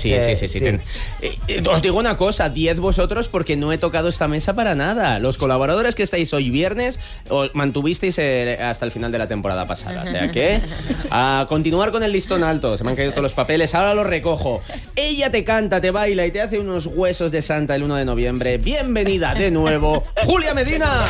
Sí. Os digo una cosa, 10 vosotros porque no he tocado esta mesa para nada. Los colaboradores que estáis hoy viernes os mantuvisteis hasta el final de la temporada pasada. O sea que a continuar con el listón alto. Se me han caído todos los papeles, ahora los recojo. Ella te canta, te baila y te hace unos huesos de santa el 1 de noviembre. Bienvenida de nuevo, Julia Medina.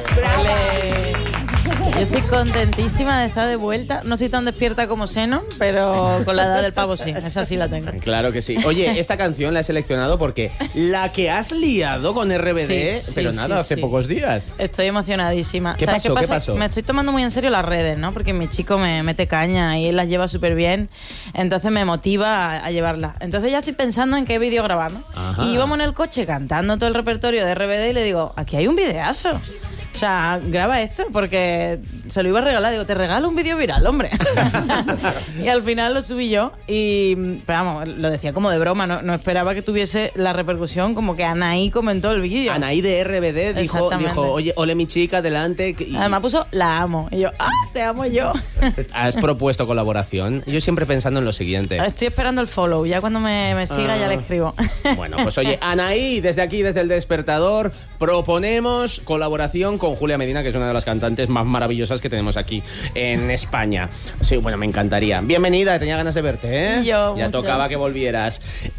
Yo estoy contentísima de estar de vuelta. No estoy tan despierta como Zenon, pero con la edad del pavo sí, esa sí la tengo. Claro que sí. Oye, esta canción la he seleccionado porque la que has liado con RBD, Sí, pero nada, hace pocos días. Estoy emocionadísima. ¿Qué ¿Sabes pasó? qué pasa? ¿Qué pasó? Me estoy tomando muy en serio las redes, ¿no? Porque mi chico me mete caña y él las lleva súper bien. Entonces me motiva a llevarlas. Entonces ya estoy pensando en qué vídeo grabar, ¿no? Ajá. Y íbamos en el coche cantando todo el repertorio de RBD y le digo, aquí hay un videazo. O sea, graba esto porque se lo iba a regalar. Digo, te regalo un vídeo viral, hombre. Y al final lo subí yo. Pero vamos, lo decía como de broma. No esperaba que tuviese la repercusión como que Anaí comentó el vídeo. Anaí de RBD dijo, oye, ole mi chica, adelante. Además puso, la amo. Y yo, te amo yo. Has propuesto colaboración. Yo siempre pensando en lo siguiente. Estoy esperando el follow. Ya cuando me siga ya le escribo. Bueno, pues oye, Anaí, desde aquí, desde El Despertador, proponemos colaboración con Julia Medina, que es una de las cantantes más maravillosas que tenemos aquí en España. Sí, bueno, me encantaría. Bienvenida, tenía ganas de verte, ¿eh? Yo, ya mucho. tocaba que volvieras.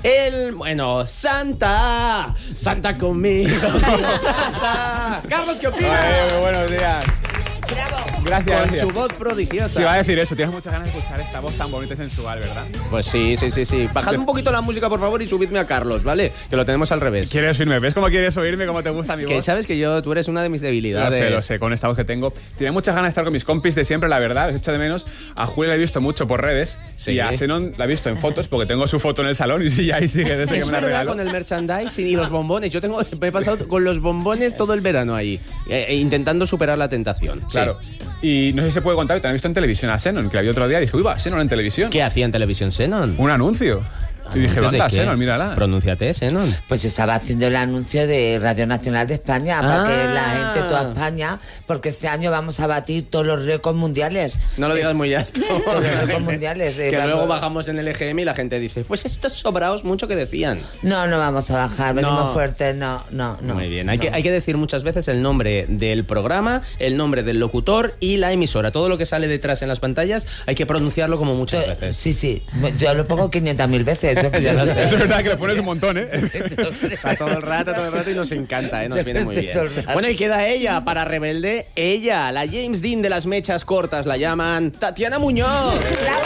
Santa conmigo. Santa. Carlos, ¿qué opinas? Muy buenos días. Bravo. Gracias. Con su voz prodigiosa. Te iba a decir eso, tienes muchas ganas de escuchar esta voz tan bonita y sensual, ¿verdad? Pues sí. Bajad un poquito la música, por favor, y subidme a Carlos, ¿vale? Que lo tenemos al revés. ¿Quieres oírme? ¿Ves cómo quieres oírme? ¿Cómo te gusta mi Que voz? sabes que tú eres una de mis debilidades. Lo sé, con esta voz que tengo. Tiene muchas ganas de estar con mis compis de siempre, la verdad. Les echo de menos. A Julia la he visto mucho por redes. Sí. Y a Zenon la he visto en fotos porque tengo su foto en el salón y sí, ahí sigue desde que Es me la verdad, regaló. con el merchandising y los bombones. Me he pasado con los bombones todo el verano ahí, intentando superar la tentación. Claro. Y no sé si se puede contar, te han visto en televisión a Zenon, que la vi otro día y dije, uy, va, Zenon en televisión. ¿Qué hacía en televisión Zenon? Un anuncio. Y dije, ¿Anuncio de banda, qué? Zenon, mírala. Pronúnciate, Zenon. Pues estaba haciendo el anuncio de Radio Nacional de España para que la gente de toda España, porque este año vamos a batir todos los récords mundiales. No lo digas muy alto. Todos los récords mundiales. Que luego bajamos en el EGM y la gente dice, pues estos sobraos mucho que decían. No vamos a bajar, venimos fuertes, no. Muy bien, hay que decir muchas veces el nombre del programa, el nombre del locutor y la emisora. Todo lo que sale detrás en las pantallas hay que pronunciarlo como muchas veces. Sí, yo lo pongo 500.000 veces. Yo que ya lo sé. Eso es verdad que lo pones un montón, ¿eh? Está todo el rato y nos encanta, nos viene muy bien. Todo el rato. Bueno, y queda ella para Rebelde. Ella, la James Dean de las mechas cortas, la llaman Tatiana Muñoz.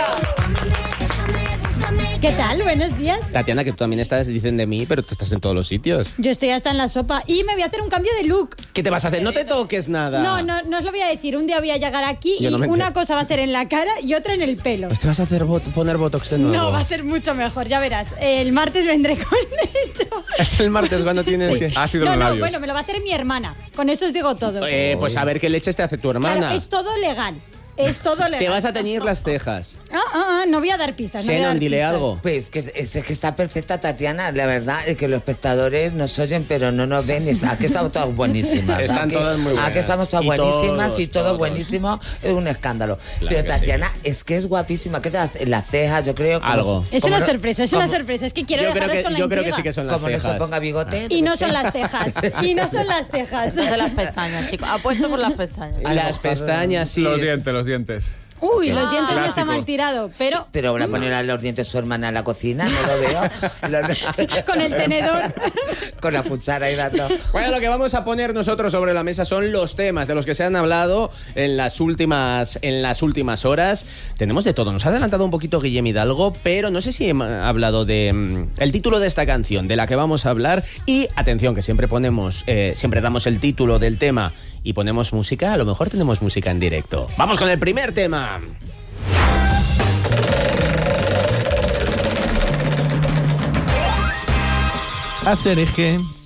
¿Qué tal? Buenos días. Tatiana, que tú también dicen de mí, pero tú estás en todos los sitios. Yo estoy hasta en la sopa y me voy a hacer un cambio de look. ¿Qué te vas a hacer? No te toques nada. No os lo voy a decir. Un día voy a llegar aquí Yo y no me una entero. cosa va a ser en la cara y otra en el pelo. Pues te vas a hacer poner botox de nuevo. No, va a ser mucho mejor, ya verás. El martes vendré con esto. Es el martes cuando tienes que... Ácido en los labios. Bueno, me lo va a hacer mi hermana. Con eso os digo todo. Pues a ver qué leches te hace tu hermana. Claro, es todo legal. Es todo legal. Te vas a teñir las cejas. No voy a dar pistas. No voy a Zenon, dar dile pistas. algo. Pues es que está perfecta Tatiana, la verdad, es que los espectadores nos oyen pero no nos ven. Aquí estamos todas buenísimas. Están todas muy buenas. Aquí estamos todas Y buenísimas todos, y todo todos. buenísimo. Es un escándalo. Claro pero que Tatiana es que es guapísima. ¿Qué te hace? Las cejas, yo creo. Algo. Es como una no- sorpresa, es como- una sorpresa. Es que quiero Yo dejaros con la creo que intriga. sí que son las Como no cejas. se ponga bigote. Y no debe son ser. las cejas. Y no son las cejas. De las pestañas, chicos. Apuesto por las pestañas. A lo Las mejor, pestañas, sí. Los dientes. Uy, los dientes no está Clásico. mal tirado, pero Pero ahora poner a los dientes su hermana en la cocina, no lo veo. con el tenedor. Con la cuchara y dando. Bueno, lo que vamos a poner nosotros sobre la mesa son los temas de los que se han hablado en las últimas horas. Tenemos de todo. Nos ha adelantado un poquito Guillem Hidalgo, pero no sé si ha hablado de el título de esta canción, de la que vamos a hablar. Y atención, que siempre siempre damos el título del tema y ponemos música. A lo mejor tenemos música en directo. Vamos con el primer tema. Hacer eje